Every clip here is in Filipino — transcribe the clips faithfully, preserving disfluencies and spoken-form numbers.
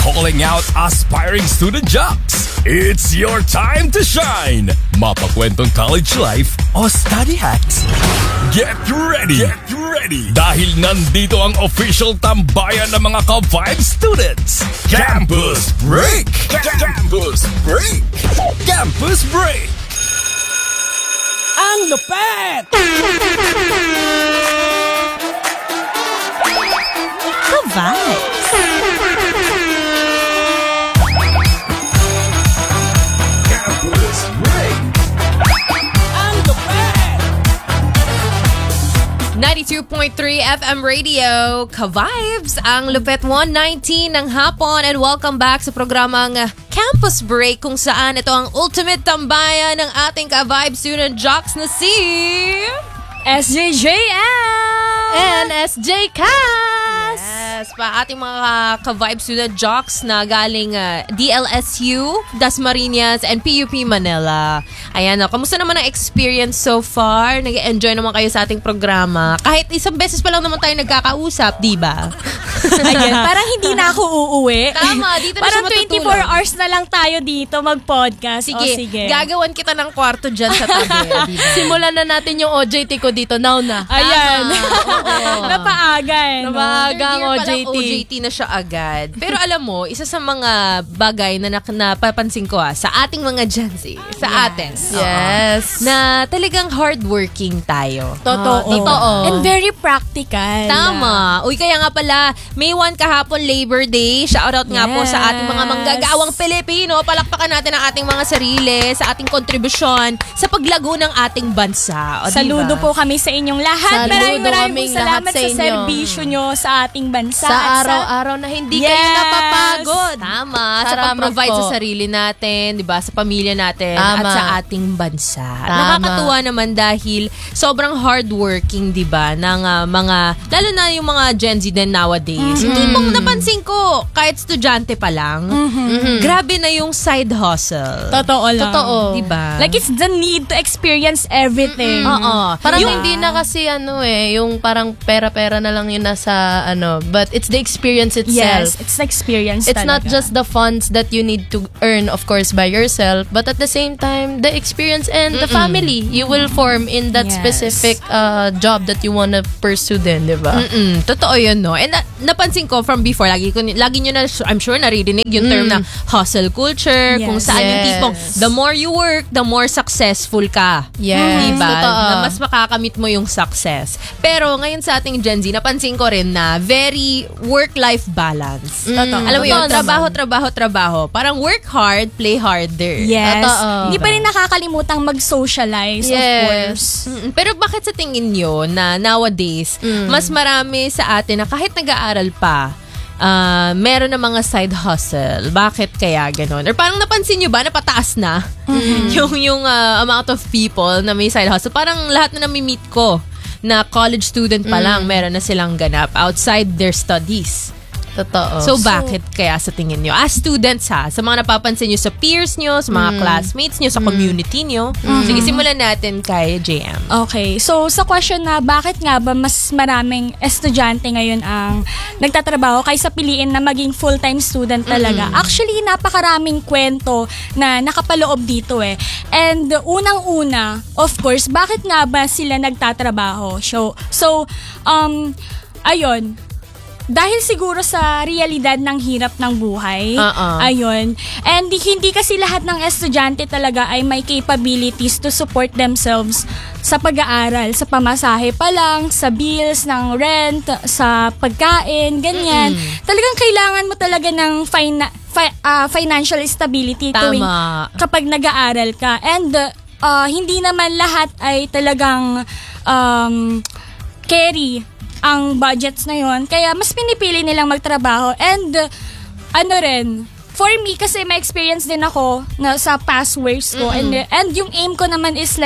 calling out aspiring student jocks. It's your time to shine! Mapakwentong college life o study hacks. Get ready! Get ready! Dahil nandito ang official tambayan ng mga Ka-Vibe students. Campus Break! Campus Break! Campus Break! Ang lupet! Ka-Vibes! Campus Break! Ang lupet! ninety-two point three F M Radio, Ka-Vibes, ang Lupet one nineteen ng hapon, and welcome back sa programang Campus Break, kung saan ito ang ultimate tambayan ng ating Ka-Vibe student jocks na si S J J M and S J Cass. Yes, pa ating mga Ka-Vibe student jocks na galing uh, D L S U, Dasmariñas, and P U P Manila. Ayan, o, kamusta naman ang experience so far? Nag-enjoy naman kayo sa ating programa. Kahit isang beses pa lang naman tayo nagkakausap, di ba? Ayan, parang hindi na ako uuwi. Tama, dito na parang siya matutulog. twenty-four hours na lang tayo dito mag-podcast. Sige, o, sige. gagawan kita ng kwarto dyan sa tabi. Diba? Simulan na natin yung O J T ko dito. Now na. Ayan. Oo. Napaaga eh. no? Napaaga ang O Third J year T. palang O J T na siya agad. Pero alam mo, isa sa mga bagay na nak- napapansin ko ah, sa ating mga Gen Z, sa Yes. atin. Yes. Oo. Na talagang hardworking tayo. Totoo. Totoo. And very practical. Tama. Uy, kaya nga pala, May first kahapon Labor Day. Shoutout nga po sa ating mga Yes. manggagawang Pilipino. Palakpakan natin ang ating mga sarili sa ating kontribusyon sa paglago ng ating bansa. O, Saludo diba? po kami sa inyong lahat. Saludo Maraming maraming kaming po salamat lahat sa sa, inyo. serbisyo nyo sa ating bansa. Sa at araw-araw na hindi Yes. kayo napapagod. Tama. Sa Salamat pag-provide po. sa sarili natin, di ba? Sa pamilya natin Tama. at sa ating bansa. Tama. Nakakatuwa naman dahil sobrang hardworking, di ba? Ng ah, mga, lalo na yung mga Gen Z din nowadays. Hindi mong napansin ko, kahit estudyante pa lang, grabe na yung side hustle. Totoo lang. Totoo. Di ba? Like it's the need to experience everything. Oo. Parang Diba? hindi na kasi ano eh, yung parang pera-pera na lang yun nasa ano, but it's the experience itself. Yes, it's the experience It's not talaga. just the funds that you need to earn, of course, by yourself, but at the same time, the experience and the family you will form in that Yes. specific uh, job that you wanna pursue din, di ba? Mm, totoo yun, no? And na- napansin ko from before, lagi, ko, lagi nyo na, I'm sure, naririnig yung term na hustle culture, Yes. kung saan yung Yes. tipong, the more you work, the more successful ka. Yes, Diba? totoo. Na mas makakamit mo yung success. Pero ngayon sa ating Gen Z, napansin ko rin na very work-life balance. Totoo. Alam mo yun, Totoo trabaho, naman. trabaho, trabaho. Parang work hard, play harder. Yes. Totoo. Hindi pa rin nakakalimutang mag-socialize, of Yes. course. Mm, Pero bakit sa tingin nyo na nowadays, mas marami sa atin na kahit nag-aaral pa, ah, meron na mga side hustle? Bakit kaya ganon? Or parang napansin nyo ba na pataas na yung, yung ah, amount of people na may side hustle? Parang lahat na nami-meet ko na college student pa lang, meron na silang ganap outside their studies. Totoo. So, bakit kaya sa tingin nyo? As students ha, sa mga napapansin nyo sa peers nyo, sa mga classmates nyo, sa community nyo. Sige, simulan natin kay J M. Okay. So, sa question na bakit nga ba mas maraming estudyante ngayon ang nagtatrabaho kaysa piliin na maging full-time student talaga? Actually, napakaraming kwento na nakapaloob dito eh. And unang-una, of course, bakit nga ba sila nagtatrabaho? So, so um, ayun, dahil siguro sa realidad ng hirap ng buhay. Uh-uh. Ayun. And hindi kasi lahat ng estudyante talaga ay may capabilities to support themselves sa pag-aaral, sa pamasahe pa lang, sa bills ng rent, sa pagkain, ganyan. Mm-mm. Talagang kailangan mo talaga ng fina- fi- ah, financial stability Tama. tuwing kapag nag-aaral ka. And uh, hindi naman lahat ay talagang um, carry ang budgets na yon, kaya mas pinipili nilang magtrabaho. And uh, ano rin, for me kasi may experience din ako na sa past works ko, and and yung aim ko naman is like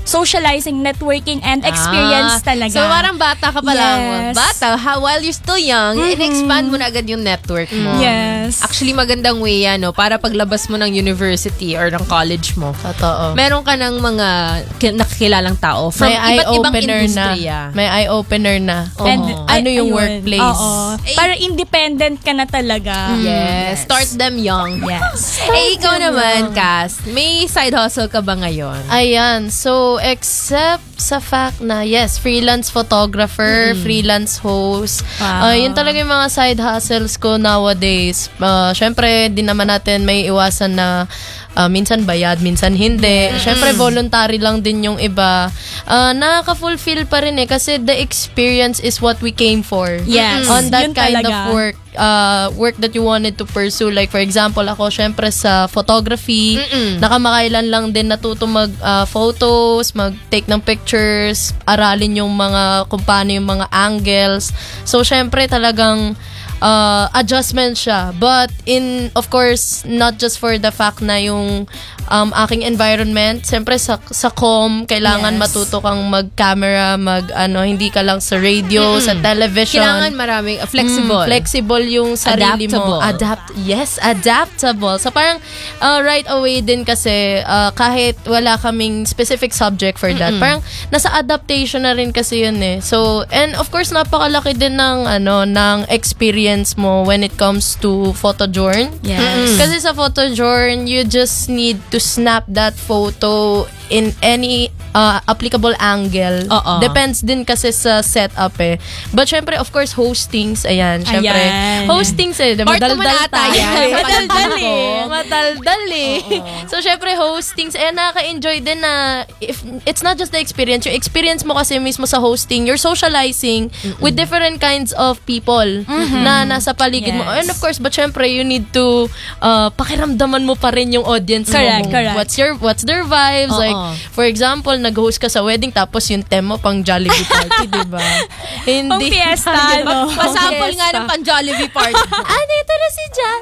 socializing, networking, and experience Ah, talaga. So parang bata ka pa lang. Yes. Bata, ha, while you're still young, in-expand mo na agad yung network mo. Yes. Actually, magandang way yan, no? Para paglabas mo ng university or ng college mo, Totoo. meron ka ng mga ki- nakikilalang tao from May iba't ibang eye-opener na. industriya. May eye-opener na. And, Oo. ay- ano yung ayun. workplace. Oo. Eh, Para independent ka na talaga. Yes. Start them young. Yes. Eh, ikaw naman, Cass, may side hustle ka ba ngayon? Ayan. So, except sa fact na, yes, freelance photographer, freelance host. Wow. Uh, yun talaga yung mga side hustles ko nowadays. Uh, Siyempre, di naman natin may iwasan na uh, minsan bayad, minsan hindi. Siyempre, voluntary lang din yung iba. Uh, nakaka-fulfill pa rin eh kasi the experience is what we came for. Yes. On that Yun kind talaga. of work. Uh, work that you wanted to pursue. Like, for example, ako, syempre sa photography, nakamakailan lang din natuto mag uh, photos, mag-take ng pictures, aralin yung mga, kung paano yung mga angles. So, syempre, talagang uh, adjustment siya. But, in, of course, not just for the fact na yung um, aking environment, syempre sa, sa com, kailangan Yes. matuto kang mag-camera, mag, ano, hindi ka lang sa radio, sa television. Kailangan maraming uh, flexible. Mm, flexible yung sarili mo. Adaptable. Adapt. Yes, adaptable. So parang uh, right away din kasi uh, kahit wala kaming specific subject for that, parang nasa adaptation na rin kasi yun eh. So, and of course, napakalaki din ng, ano, ng experience mo when it comes to photojourn. Yes. Kasi sa photojourn, you just need to snap that photo in any uh, applicable angle. Oo. Depends din kasi sa setup eh. But syempre, of course, hostings, ayan, syempre. Ayan. Hostings eh, Part madaldal naman ata tayo. yan. Madaldal Madaldal eh. ko. Madaldal eh. So, syempre, hostings, eh, nakaka-enjoy din na, if, it's not just the experience, yung experience mo kasi mismo sa hosting, you're socializing with different kinds of people na nasa paligid mo. Yes. And of course, but syempre, you need to uh, pakiramdaman mo pa rin yung audience Correct, mo. correct. What's your, what's their vibes? Oo. Like, for example, nag-host ka sa wedding tapos yung tema pang Jollibee party, di ba? Hindi. Pang fiesta, no? Pasample nga ng pan-Jollibee party. Ah, dito na si Jan.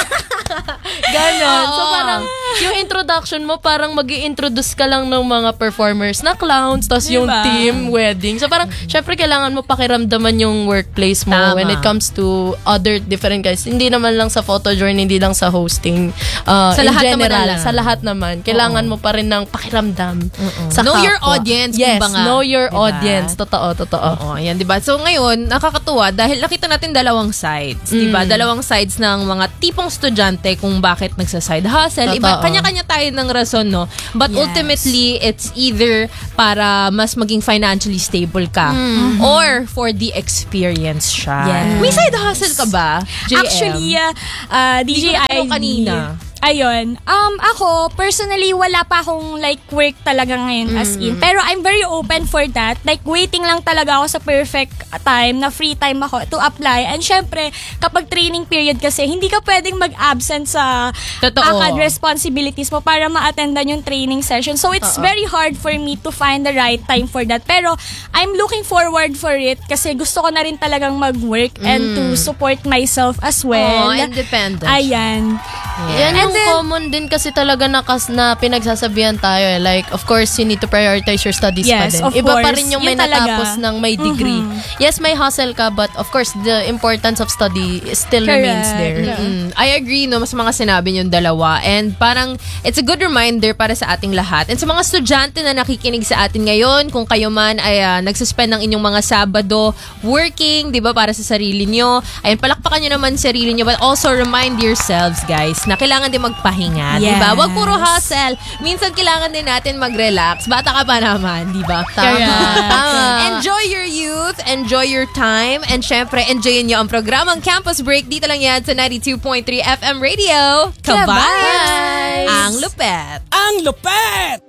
Ganon. So, parang, yung introduction mo, parang mag introduce ka lang ng mga performers na clowns, tapos yung Diba? team, wedding. So, parang, syempre, kailangan mo pakiramdaman yung workplace mo Tama. when it comes to other different guys. Hindi naman lang sa photojourn, hindi lang sa hosting. Uh, Sa in lahat naman general, na lang. sa lahat naman. Kailangan mo pa rin ng pakiramdam. Sa Know your kapwa. audience, Yes, kumbaga. know your Diba? audience. Totoo, totoo. Oo, yan, 'di ba? So ngayon, nakakatuwa dahil nakita natin dalawang sides, 'di ba? Dalawang sides ng mga tipong estudyante kung bakit nagsa-side hustle. Iba Totoo. kanya-kanya tayo ng rason, no? But Yes. ultimately, it's either para mas maging financially stable ka or for the experience siya. Yes. May side hustle ka ba? J M? Actually, uh, uh, D J Hindi ko natanong Ivy. kanina. Ayun. Um, ako, personally, wala pa akong like work talaga ngayon as in. Pero I'm very open for that. Like, waiting lang talaga ako sa perfect time, na free time ako to apply. And syempre, kapag training period kasi, hindi ka pwedeng mag-absent sa Totoo. akad responsibilities mo para ma-attendan yung training session. So, it's very hard for me to find the right time for that. Pero, I'm looking forward for it kasi gusto ko na rin talagang mag-work and to support myself as well. Oh, independent. Ayan. Yan And yung then- common din kasi talaga na, kas, na pinagsasabihan tayo eh. Like, of course, you need to prioritize your studies Yes, pa din. of Iba pa course. rin yung may Yun talaga. natapos ng may degree. Yes, may hustle ka, but of course, the importance of study still Correct. remains there. Mm, I agree, no, mas mga sinabi yung dalawa. And parang, it's a good reminder para sa ating lahat. And sa mga estudyante na nakikinig sa atin ngayon, kung kayo man ay uh, nagsuspend ng inyong mga Sabado working, di ba, para sa sarili nyo. Ayun, palakpakan nyo naman sarili nyo. But also remind yourselves, guys, na kailangan din magpahinga. Di ba? Yes. Wag puro hustle. Minsan kailangan din natin mag-relax. Bata ka pa naman, di ba? Tama. Tama. Enjoy your youth, enjoy your time, and syempre, enjoyin nyo ang programang Campus Break. Dito lang yan sa ninety-two point three F M Radio. Kabay! Kabay! Ang lupet! Ang lupet!